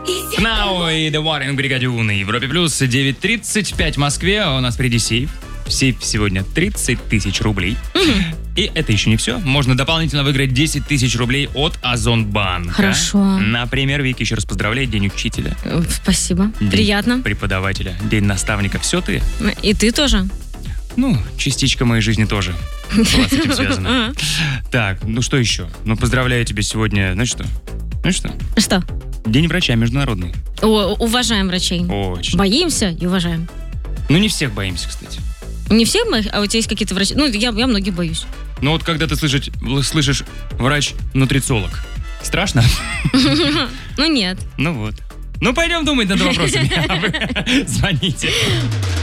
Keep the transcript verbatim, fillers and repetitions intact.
Now и The Warring Brigade на Европе Плюс. девять тридцать пять в Москве. У нас впереди сейф. Сейф сегодня тридцать тысяч рублей. И это еще не все. Можно дополнительно выиграть десять тысяч рублей от Озонбанка. Хорошо. Например, Вики, еще раз поздравляю. День учителя. Спасибо. День Приятно. преподавателя. День наставника. Все ты? И ты тоже. Ну, частичка моей жизни тоже была с этим связана. Так, ну что еще? Ну, поздравляю тебя сегодня. Знаешь что? Знаешь что? Что? День врача международный. О, уважаем врачей. Очень. Боимся и уважаем. Ну, не всех боимся, кстати. Не все мы, а у тебя есть какие-то врачи? Ну, я, я многих боюсь. Ну, вот когда ты слышишь, слышишь врач-нутрициолог, страшно? Ну, нет. Ну вот. Ну, пойдем думать над вопросами. Звоните.